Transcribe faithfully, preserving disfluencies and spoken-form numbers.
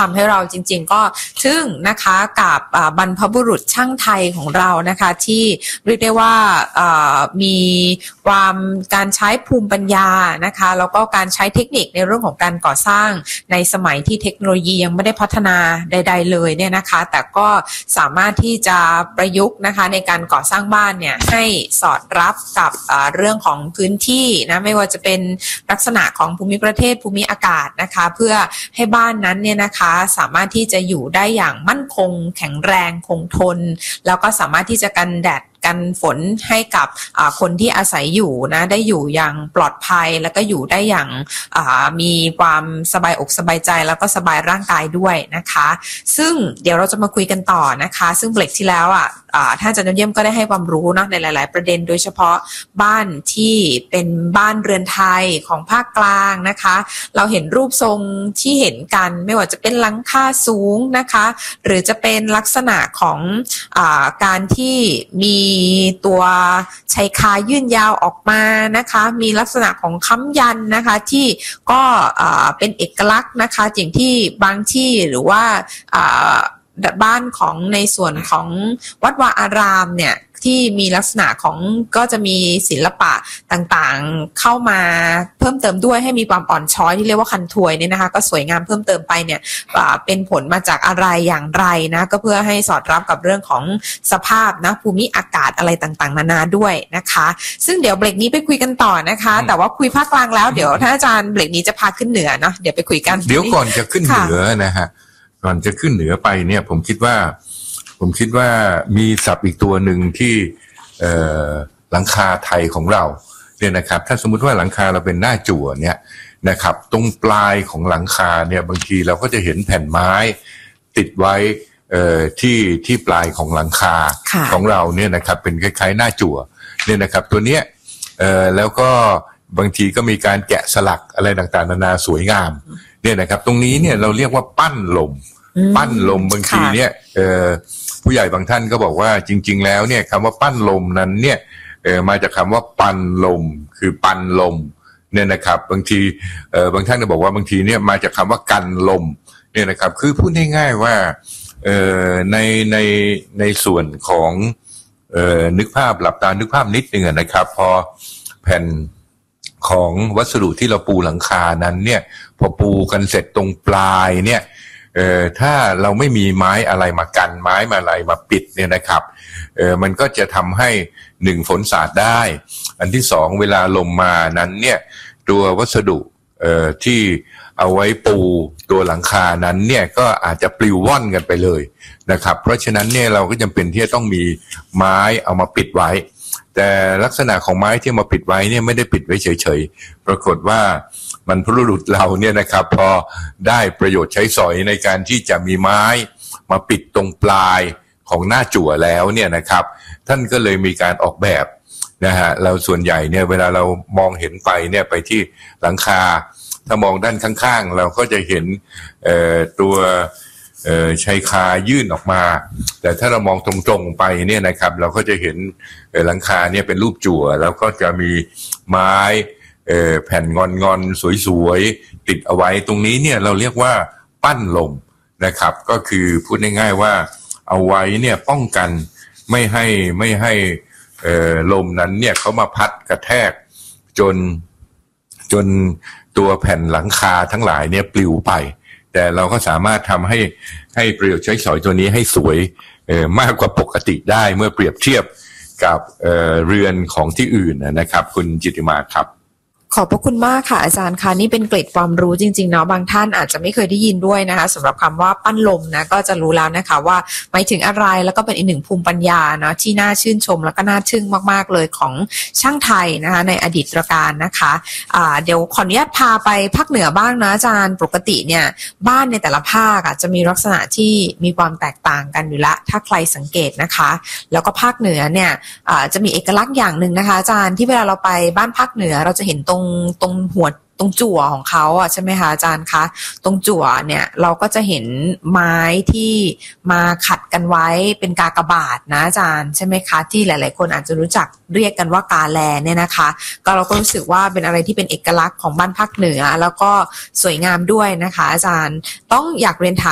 ำให้เราจริงๆก็ทึ่งนะคะกับบรรพบุรุษช่างไทยของเรานะคะที่เรียกได้ว่ามีความการใช้ภูมิปัญญานะคะแล้วก็การใช้เทคนิคในเรื่องของการก่อสร้างในสมัยที่เทคโนโลยียังไม่ได้พัฒนาใดๆเลยเนี่ยนะคะแต่ก็สามารถที่จะประยุกต์นะคะในการก่อสร้างบ้านเนี่ยให้สอดรับกับเรื่องของพื้นที่นะไม่ว่าจะเป็นลักษณะของภูมิประเทศภูมิอากาศนะคะเพื่อให้บ้านนั้นเนี่ยนะคะสามารถที่จะอยู่ได้อย่างมั่นคงแข็งแรงคงทนแล้วก็สามารถที่จะกันแดดกันฝนให้กับคนที่อาศัยอยู่นะได้อยู่อย่างปลอดภัยแล้วก็อยู่ได้อย่างมีความสบายอกสบายใจแล้วก็สบายร่างกายด้วยนะคะซึ่งเดี๋ยวเราจะมาคุยกันต่อนะคะซึ่งเบรกที่แล้วอ่ะท่านอาจารย์น้ำเยี่ยมก็ได้ให้ความรู้นะในหลายๆประเด็นโดยเฉพาะบ้านที่เป็นบ้านเรือนไทยของภาคกลางนะคะเราเห็นรูปทรงที่เห็นกันไม่ว่าจะเป็นหลังคาสูงนะคะหรือจะเป็นลักษณะของอาการที่มีตัวชายคายื่นยาวออกมานะคะมีลักษณะของค้ำยันนะคะที่ก็เป็นเอกลักษณ์นะคะอย่างที่บางที่หรือว่าบ้านของในส่วนของวัดวาอารามเนี่ยที่มีลักษณะของก็จะมีศิลปะต่างๆเข้ามาเพิ่มเติมด้วยให้มีความอ่อนช้อยที่เรียกว่าคันถวยเนี่ยนะคะก็สวยงามเพิ่มเติมไปเนี่ยเป็นผลมาจากอะไรอย่างไรนะก็เพื่อให้สอดรับกับเรื่องของสภาพนะภูมิอากาศอะไรต่างๆนานาด้วยนะคะซึ่งเดี๋ยวเบรกนี้ไปคุยกันต่อนะคะแต่ว่าคุยภาคกลางแล้วเดี๋ยวท่านอาจารย์เบรกนี้จะพาขึ้นเหนือเนาะเดี๋ยวไปคุยกันเดี๋ยวก่อนจะขึ้นเหนือนะฮะก่อนจะขึ้นเหนือไปเนี่ยผมคิดว่าผมคิดว่ามีศัพท์อีกตัวหนึ่งที่หลังคาไทยของเราเนี่ยนะครับถ้าสมมุติว่าหลังคาเราเป็นหน้าจั่วเนี่ยนะครับตรงปลายของหลังคาเนี่ยบางทีเราก็จะเห็นแผ่นไม้ติดไว้ที่ที่ปลายของหลังคาของเราเนี่ยนะครับเป็นคล้ายๆหน้าจั่วเนี่ยนะครับตัวเนี้ยแล้วก็บางทีก็มีการแกะสลักอะไรต่างๆนานาสวยงามเนี่ยนะครับตรงนี้เนี่ยเราเรียกว่าปั้นลมปั้นลมบางทีเนี่ยเอ่อผู้ใหญ่บางท่านก็บอกว่าจริงๆแล้วเนี่ยคำว่าปั้นลมนั้นเนี่ยเอ่อมาจากคำว่าปันลมคือปันลมเนี่ยนะครับบางทีเอ่อบางท่านก็บอกว่าบางทีเนี่ยมาจากคำว่ากันลมเนี่ยนะครับคือพูดง่ายๆว่าเอ่อในในในส่วนของเอ่อนึกภาพหลับตานึกภาพนิดนึงนะครับพอแผ่นของวัสดุที่เราปูหลังคานั้นเนี่ยพอปูกันเสร็จตรงปลายเนี่ยเอ่อถ้าเราไม่มีไม้อะไรมากันไม้มาอะไรมาปิดเนี่ยนะครับเอ่อมันก็จะทำให้หนึ่งฝนสาดได้อันที่สองเวลาลมมานั้นเนี่ยตัววัสดุเอ่อที่เอาไว้ปูตัวหลังคานั้นเนี่ยก็อาจจะปลิวว่อนกันไปเลยนะครับเพราะฉะนั้นเนี่ยเราก็จำเป็นที่จะต้องมีไม้เอามาปิดไว้แต่ลักษณะของไม้ที่มาปิดไว้เนี่ยไม่ได้ปิดไว้เฉยๆปรากฏว่ามันพรุรุษเราเนี่ยนะครับพอได้ประโยชน์ใช้สอยในการที่จะมีไม้มาปิดตรงปลายของหน้าจั่วแล้วเนี่ยนะครับท่านก็เลยมีการออกแบบนะฮะเราส่วนใหญ่เนี่ยเวลาเรามองเห็นไปเนี่ยไปที่หลังคาถ้ามองด้านข้างๆเราก็จะเห็นเอ่อตัวเอ่อชายคายื่นออกมาแต่ถ้าเรามองตรงๆไปเนี่ยนะครับเราก็จะเห็นหลังคาเนี่ยเป็นรูปจั่วแล้วก็จะมีไม้เอ่อแผ่นงอนๆสวยๆติดเอาไว้ตรงนี้เนี่ยเราเรียกว่าปั้นลมนะครับก็คือพูดง่ายๆว่าเอาไว้เนี่ยป้องกันไม่ให้ไม่ให้เอ่อลมนั้นเนี่ยเขามาพัดกระแทกจนจนตัวแผ่นหลังคาทั้งหลายเนี่ยปลิวไปแต่เราก็สามารถทำให้ให้ประโยชน์ใช้สอยตัวนี้ให้สวยเอ่อมากกว่าปกติได้เมื่อเปรียบเทียบกับเอ่อเรือนของที่อื่นนะครับคุณจิตติมาครับขอบพระคุณมากค่ะอาจารย์คะนี่เป็นเกร็ดความรู้จริงๆเนาะบางท่านอาจจะไม่เคยได้ยินด้วยนะคะสำหรับคำว่าปั้นลมนะก็จะรู้แล้วนะคะว่าหมายถึงอะไรแล้วก็เป็นอีกหนึ่งภูมิปัญญาเนาะที่น่าชื่นชมแล้วก็น่าทึ่งมากๆเลยของช่างไทยนะคะในอดีตการนะคะอ่าเดี๋ยวขออนุญาตพาไปภาคเหนือบ้างนะอาจารย์ปกติเนี่ยบ้านในแต่ละภาคอ่ะจะมีลักษณะที่มีความแตกต่างกันอยู่ละถ้าใครสังเกตนะคะแล้วก็ภาคเหนือเนี่ยอ่าจะมีเอกลักษณ์อย่างหนึ่งนะคะอาจารย์ที่เวลาเราไปบ้านภาคเหนือเราจะเห็นตรงตรงหัวตรงจั่วของเขาอ่ะใช่ไหมคะอาจารย์คะตรงจั่วเนี่ยเราก็จะเห็นไม้ที่มาขัดกันไว้เป็นกากบาทนะอาจารย์ใช่ไหมคะที่หลายๆคนอาจจะรู้จักเรียกกันว่ากาแลเนี่ยนะคะก็เราก็รู้สึกว่าเป็นอะไรที่เป็นเอกลักษณ์ของบ้านภาคเหนือแล้วก็สวยงามด้วยนะคะอาจารย์ต้องอยากเรียนถาม